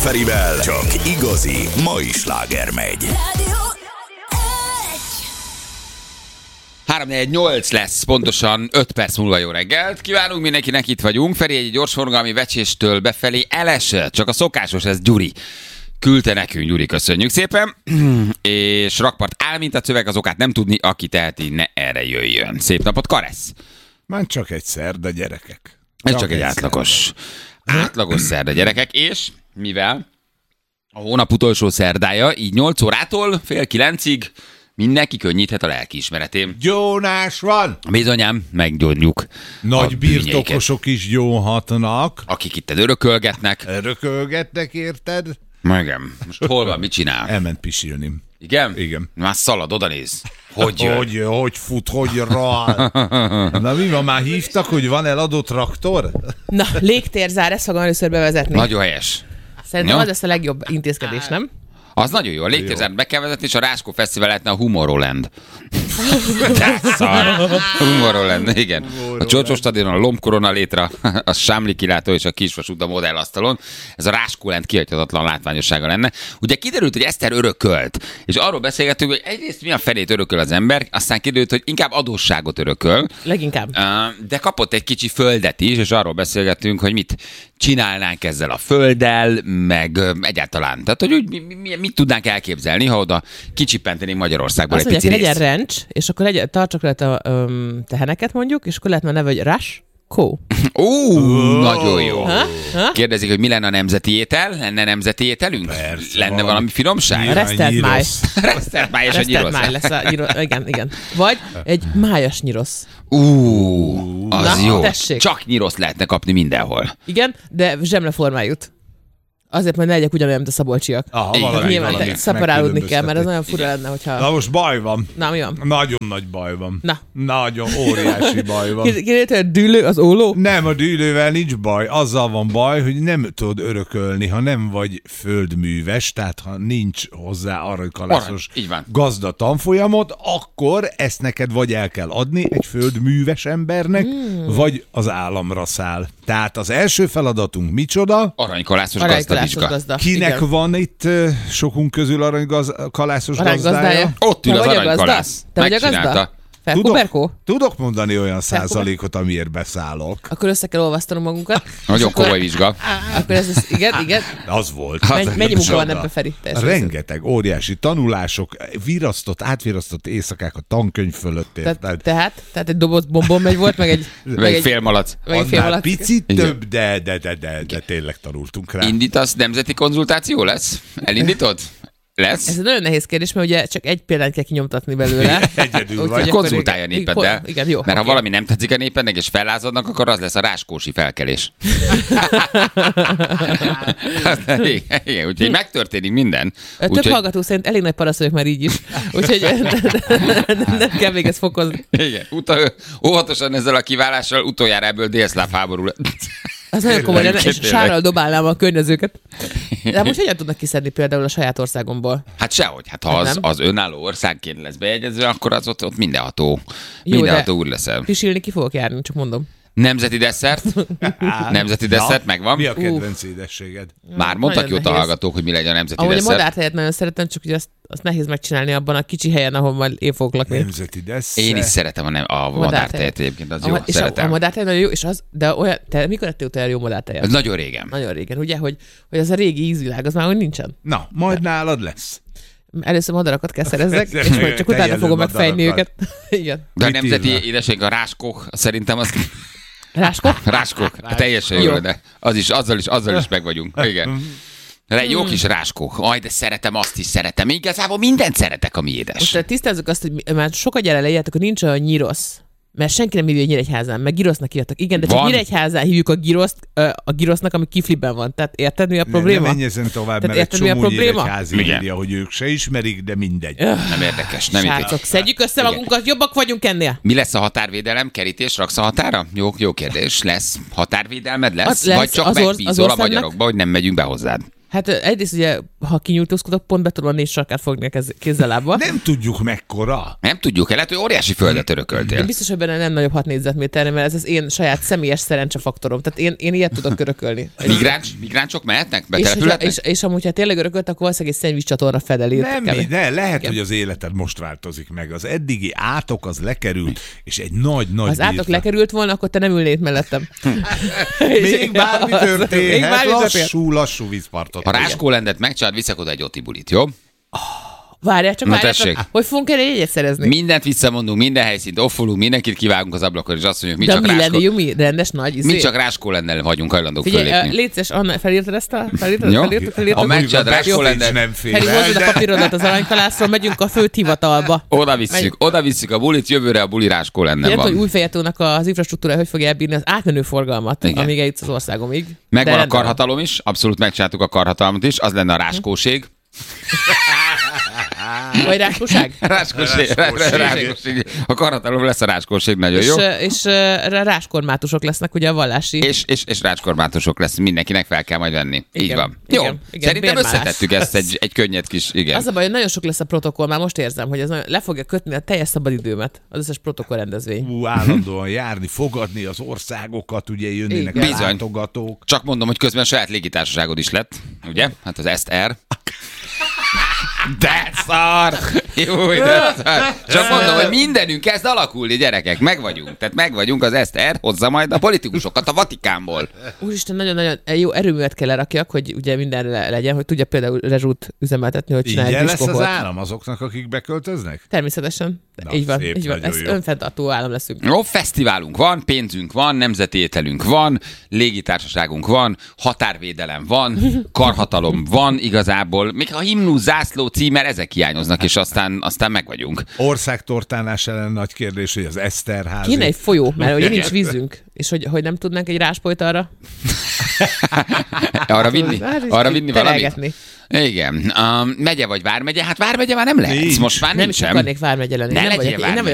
Ferivel csak igazi mai sláger megy. 3-4-8 lesz, pontosan 5 perc múlva jó reggelt. Kívánunk mindenkinek, itt vagyunk. Feri egy gyorsforgalmi Vecséstől befelé elesett, csak a szokásos, ez Gyuri. Küldte nekünk, Gyuri, köszönjük szépen. És rakpart áll, mint a szöveg, az okát nem tudni, aki teheti, ne erre jöjjön. Szép napot, Karesz! Már csak egy szerda, gyerekek. Ez csak egy átlagos szerda, gyerekek, és mivel a hónap utolsó szerdája, így 8 órától fél 9-ig mindenki könnyíthet a lelkiismeretén. Gyónás van! Bizonyám, meggyónjuk. Nagy birtokosok is gyónhatnak. Akik itt örökölgetnek. Örökölgetnek, érted? Igen. Most hol van, mit csinál? Elment pisilni. Igen? Igen. Már szalad, oda néz. Hogy jön? Hogy fut, hogy rohan. Na mi van, már hívtak, hogy van eladó traktor? Na, légtérzár, ezt fogom először bevezetni. Nagyon helyes. Szerintem Ja. az lesz a legjobb intézkedés, nem? Az nagyon jó. A légtérzárt be kell vezetni, és a Ráskó Fesztivál lehetne a Humorland. Humorland, igen. A Csorcsos stadionon, a Lombkorona létre, a Sámli kilátó és a Kisvasút a modellasztalon. Ez a Ráskóland kihagyhatatlan látványossága lenne. Ugye kiderült, hogy Eszter örökölt, és arról beszélgettünk, hogy egyrészt mi a felét örököl az ember, aztán kiderült, hogy inkább adósságot örököl. Leginkább. De kapott egy kicsi földet is, és arról beszélgettünk, hogy mit csinálnánk ezzel a földdel, meg egyáltalán. Tehát, hogy úgy, mit tudnánk elképzelni, ha oda kicsipentenénk Magyarországból azt egy pici mondják, részt. legyen ranch, és akkor tartsak le a teheneket mondjuk, és akkor lehet már neve, hogy Raskó. Nagyon jó. Ha? Kérdezik, hogy mi lenne a nemzeti étel? Lenne nemzeti ételünk? Persze, Lenne van. valami finomság? Resztelt máj. Resztelt máj és a Resztelt nyirosz. máj lesz a nyirosz. Igen. Vagy egy májas nyirosz. Az Na, jó. tessék. Csak nyirosz lehetne kapni mindenhol. Igen, de zsemle formájút. Azért, mert ne legyek ugyanolyan, mint a szabolcsiak. Igen, Nyilván szeparálódni kell, mert az nagyon fura Igen. lenne, hogyha... Na most baj van. Na, mi van? Nagyon nagy baj van. Na. Nagyon óriási baj van. Kérdezte, hogy a dűlő, az óló? Nem, a dűlővel nincs baj. Azzal van baj, hogy nem tudod örökölni, ha nem vagy földműves, tehát ha nincs hozzá aranykalászos Így van. gazda tanfolyamot, akkor ezt neked vagy el kell adni egy földműves embernek, vagy az államra száll. Tehát az első feladatunk micsoda? Aranykalászos Aranykalászos gazdavizsga. gazda. Kinek Igen. van itt sokunk közül aranykalászos Aranygazdája? gazdája? Ott ül Te az vagy a gazda? aranykalász. Te vagy a gazda? Megcsinálta. Felkuberkó? Tudok mondani olyan százalékot, amiért beszállok. Akkor össze kell olvasztanunk magunkat. Nagyon És akkor- komoly vizsga. Akkor ez lesz, igen. Az volt. Mennyi munka van Csoda. ebben, Feri? Rengeteg óriási tanulások, átvirasztott éjszakák a tankönyv fölött. érted? Tehát egy doboz bombon megy volt, meg egy... Meg egy fél malac. Meg egy fél Annál alatt. picit Igen. több, de tényleg tanultunk rá. Indítasz, nemzeti konzultáció lesz? Elindítod? Lesz? Ez egy nagyon nehéz kérdés, mert ugye csak egy példányt kell kinyomtatni belőle. Egyedül Úgyhogy vagy. akkor Konzultálja a igen. népeddel. Igen, jó. Mert ha oké. valami nem tetszik a népednek, és fellázadnak, akkor az lesz a ráskósi felkelés. Igen, úgyhogy megtörténik minden. Több Úgyhogy, hallgató szerint elég nagy parasz vagyok már így is. Úgyhogy nem kell még ezt fokozni. igen, óvatosan ezzel a kiválással utoljára ebből délszláv háború lett. Az nagyon komoly lenne, és Tényleg. sárral dobálnám a környezőket. De most hogyan tudnak kiszedni például a saját országomból? Hát sehogy, hát ha Nem. az önálló országként lesz bejegyezve, akkor az ott mindenható. Jó, Mindenható de- úr leszel. Pisilni ki fogok járni, csak mondom. Nemzeti desszert? Nemzeti desszert megvan? Mi a kedvenc édességed? Már mondtak Nagyon jót a nehéz. hallgatók, hogy mi legyen a nemzeti Ahogy a desszert. madártejet nagyon szeretem, csak ugye azt nehéz megcsinálni abban a kicsi helyen, ahol majd én fogok lakni. Nemzeti desszert. Én is szeretem a madártejet egyébként, az jó, És szeretem. a madártej nagyon jó, és az, de olyan, te mikor ettél utoljára jó madártejet? Ez nagyon régen. Nagyon régen, ugye, hogy ez a régi ízvilág, az már hogy nincsen. Na, majd nálad lesz. Először madarakat kell szerezzek, és majd csak utána Tejelő fogom megfejni madarakat. őket. Igen. De a Mit nemzeti írnak? édesség a ráskok, szerintem az... Ráskok? Ráskok, teljesen jó, Jó. de azzal is meg vagyunk. Igen. De egy jó kis ráskok. Aj, de szeretem, azt is szeretem. Igazából mindent szeretek, ami édes. Most tisztázzuk azt, hogy már sokat gyere leírtak, hogy nincs olyan nyirosz. Mert senki nem hívja Nyíregyházán, meg girosznak írtak. Igen, de csak Van. Nyíregyházán hívjuk a girosznak, ami kifliben van. Tehát érted, mi a probléma? Ne menj ezen tovább, Tehát mert egy érted, mi a csomó probléma? nyíregyházi Igen. írja, hogy ők se ismerik, de mindegy. Nem érdekes, nem Srácok, érdekes. szedjük össze magunkat, jobbak vagyunk ennél. Mi lesz a határvédelem? Kerítés raksz a határa? Jó kérdés. Lesz határvédelmed? Lesz? Lesz. Vagy csak Az megbízol a országnak- magyarokba, hogy nem megyünk be hozzád? Hát egyrészt ugye, ha kinyújtózkodok, pont be tudom a 4 sarkát fogni a kézzel lábba. Nem tudjuk mekkora. Nem tudjuk, lehet, hogy óriási földet örököltél. Én biztos, hogy benne nem nagyobb 6 négyzetméterre, mert ez az én saját személyes szerencsefaktorom. Tehát én ilyet tudok örökölni. Migránsok mehetnek? És, Betelepülhetnek? és amúgy, ha tényleg örökölt, akkor valószínűleg egy szennyvízcsatorna fedelét. Nem, lehet, Igen. hogy az életed most változik meg. Az eddigi átok az lekerült, és egy nagy Az átok lekerült volna, akkor te nem ülnéd mellettem. Még bármi Még történhet, bármi történhet. lassú vízpartot. Ha Ráskólendet megcsinálod, viszek oda egy otibulit, jó? Várjál csak, Na, várjál tessék. csak. Hogy fogunk erre jegyet szerezni? Mindent visszamondunk, minden helyszínt offolunk, mindenkit kivágunk az ablakon, és azt mondjuk, mi De csak mi Ráskó... lenni, mi rendes nagy izé? Mi csak Ráskólennel vagyunk hajlandók Figyelj, fölépni. légy szíves, Anna, felírtad ezt a... Jó? Felírtad? Ha megcsinálod Jó, Ráskólendet, nem fél Feri, el, hozzad a de- papírodat az aranykalászról, megyünk a főt hivatalba. oda visszük a bulit, jövőre a buli Ráskólennel Nem tudom, hogy van. Újfejetónak az infrastruktúra hogy fogja elbírni az átmenő forgalmat, Igen. amíg eljutsz az országomig. Megvan De a rendben. karhatalom is, abszolút megcsináltuk a karhatalmat is, az lenne a ráskóség. Vagy ráskóság? Ráskóség. A karhatalom lesz a ráskóség, nagyon jó. És ráskormátusok lesznek ugye a vallási. És rácskormátusok lesz, mindenkinek fel kell majd venni. Így Igen, van. igen, Jó, igen, szerintem bérmálás. összetettük ezt egy könnyed kis, igen. Az a baj, hogy nagyon sok lesz a protokoll, már most érzem, hogy ez le fogja kötni a teljes szabadidőmet, az összes protokoll rendezvény. Állandóan járni, fogadni az országokat, ugye jönnének Igen. a Bizony. látogatók. Csak mondom, hogy közben saját légitársaságod is lett, ugye? Hát az SR. De szar! Jó, de szar! Csak mondom, hogy mindenünk kezd alakulni, gyerekek, megvagyunk. Tehát megvagyunk, az SR hozza majd a politikusokat a Vatikánból. Úristen, nagyon-nagyon jó erőművet kell lerakjak, hogy ugye mindenre legyen, hogy tudja például rezsút üzemeltetni, hogy csinálj Ingyen egy lesz az diszkóhort. állam azoknak, akik beköltöznek? Természetesen. Na, Így van, szép, így van. nagyon Ez jó. önfenntartó állam leszünk. Jó, fesztiválunk van, pénzünk van, nemzeti ételünk van, légitársaságunk van, határvédelem van, karhatalom van igazából. Még a himnusz, zászló, címer, ezek hiányoznak, és aztán megvagyunk. Országtortánás ellen nagy kérdés, hogy az Eszterházi. Kéne egy folyó, mert ugye nincs vízünk, és hogy nem tudnánk egy ráspolyt arra Arra vinni? Arra vinni valamit? terelgetni. Igen. Megye vagy vármegye? Hát vármegye már nem lehet. Nincs. Most már Nem is nincsen. akarnék vármegye lenni. Ne Nem legyél vagyok, én nem vármegye.